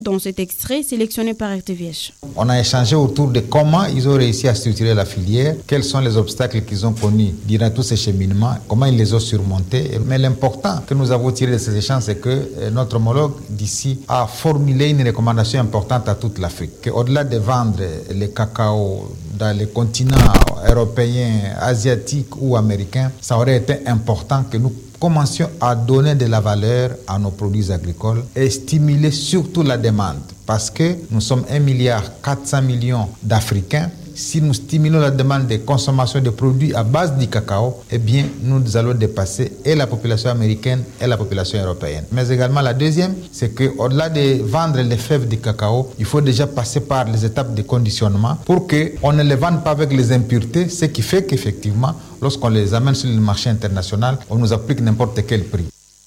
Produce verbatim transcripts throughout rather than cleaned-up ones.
Dans cet extrait sélectionné par R T V H. On a échangé autour de comment ils ont réussi à structurer la filière, quels sont les obstacles qu'ils ont connus durant tous ces cheminements, comment ils les ont surmontés. Mais l'important que nous avons tiré de ces échanges, c'est que notre homologue d'ici a formulé une recommandation importante à toute l'Afrique. Qu'au-delà de vendre le cacao dans les continents européens, asiatiques ou américains, ça aurait été important que nous commencions à donner de la valeur à nos produits agricoles et stimuler surtout la demande. Parce que nous sommes un milliard quatre cents millions d'Africains. Si nous stimulons la demande de consommation de produits à base du cacao, eh bien, nous allons dépasser et la population américaine et la population européenne. Mais également, la deuxième, c'est qu'au-delà de vendre les fèves du cacao, il faut déjà passer par les étapes de conditionnement pour qu'on ne les vende pas avec les impuretés, ce qui fait qu'effectivement, lorsqu'on les amène sur le marché international, on nous applique n'importe quel prix.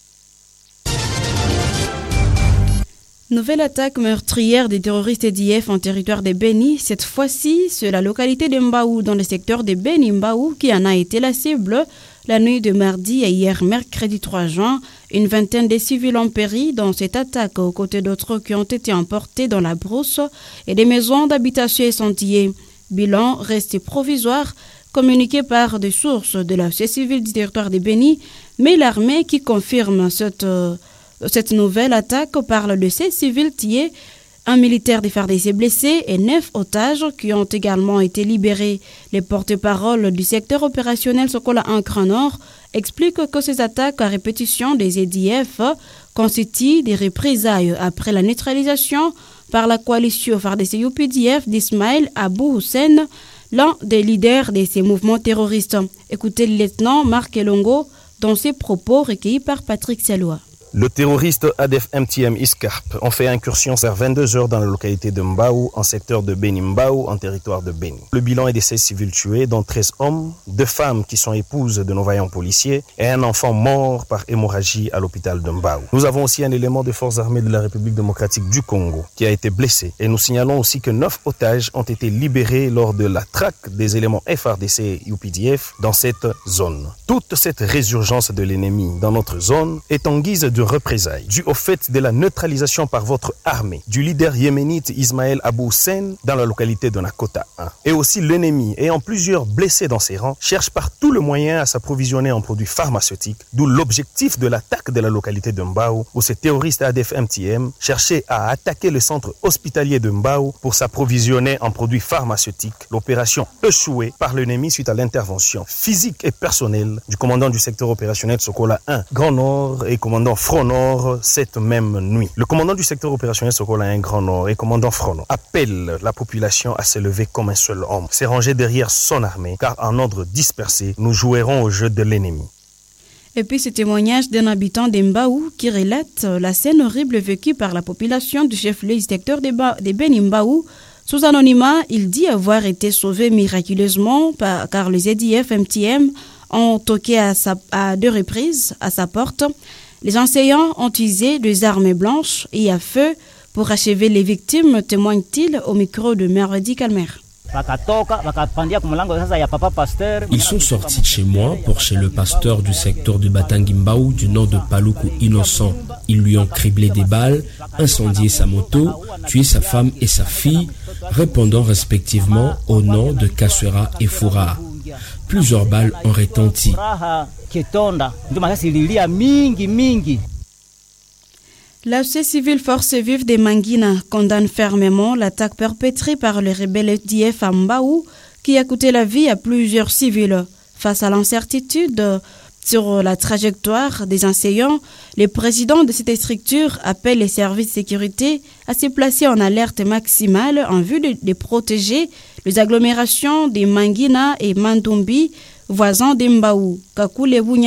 Nouvelle attaque meurtrière des terroristes E D F en territoire de Beni. Cette fois-ci, c'est la localité de Mbaou, dans le secteur de Beni-Mbaou, qui en a été la cible. La nuit de mardi et hier, mercredi trois juin, une vingtaine de civils ont péri dans cette attaque, aux côtés d'autres qui ont été emportés dans la brousse et des maisons d'habitation échantillées. Bilan resté provisoire, communiqué par des sources de la société civile du territoire de Beni, mais l'armée qui confirme cette... Euh, Cette nouvelle attaque parle de sept civils tués, un militaire de F A R D C blessé et neuf otages qui ont également été libérés. Les porte-paroles du secteur opérationnel Sokola un Grand Nord expliquent que ces attaques à répétition des E D F constituent des représailles après la neutralisation par la coalition F A R D C U P D F d'Ismaël Abou Hussein, l'un des leaders de ces mouvements terroristes. Écoutez le lieutenant Marc Elongo dans ses propos recueillis par Patrick Saloua. Le terroriste A D F M T M Iscarp ont fait incursion vers vingt-deux heures dans la localité de Mbaou, en secteur de Beni-Mbaou, en territoire de Beni. Le bilan est de seize civils tués, dont treize hommes, deux femmes qui sont épouses de nos vaillants policiers et un enfant mort par hémorragie à l'hôpital de Mbaou. Nous avons aussi un élément des forces armées de la République démocratique du Congo qui a été blessé. Et nous signalons aussi que neuf otages ont été libérés lors de la traque des éléments F A R D C U P D F dans cette zone. Toute cette résurgence de l'ennemi dans notre zone est en guise de représailles, dû au fait de la neutralisation par votre armée du leader yéménite Ismaël Abou Hussein dans la localité de Nakota un. Et aussi l'ennemi, ayant plusieurs blessés dans ses rangs, cherche par tout le moyen à s'approvisionner en produits pharmaceutiques, d'où l'objectif de l'attaque de la localité de Mbaou, où ces terroristes A D F M T M cherchaient à attaquer le centre hospitalier de Mbaou pour s'approvisionner en produits pharmaceutiques. L'opération échouée par l'ennemi suite à l'intervention physique et personnelle du commandant du secteur opérationnel Sokola un Grand Nord et commandant Front Nord cette même nuit. Le commandant du secteur opérationnel Sokola un Grand Nord et commandant Front Nord appelle la population à se lever comme un seul homme, se ranger derrière son armée, car en ordre dispersé, nous jouerons au jeu de l'ennemi. Et puis ce témoignage d'un habitant d'Mbaou qui relate la scène horrible vécue par la population du chef-lieu du secteur de, ba- de Beni-Mbaou. Sous anonymat, il dit avoir été sauvé miraculeusement par, car les E D F M T M ont toqué à, sa, à deux reprises à sa porte. Les enseignants ont utilisé des armes blanches et à feu pour achever les victimes, témoigne-t-il au micro de Meredi Calmer. Ils sont sortis de chez moi pour chez le pasteur du secteur de Batangi-Mbaou du nom de Paloukou Innocent. Ils lui ont criblé des balles, incendié sa moto, tué sa femme et sa fille, répondant respectivement au nom de Kassera et Foura. Plusieurs balles ont retenti. La société civile Force Vive de Mangina condamne fermement l'attaque perpétrée par les rebelles E D F à Mbaou qui a coûté la vie à plusieurs civils. Face à l'incertitude sur la trajectoire des enseignants, le président de cette structure appelle les services de sécurité à se placer en alerte maximale en vue de, de protéger les agglomérations de Mangina et Mandumbi, voisins d'Mbaou.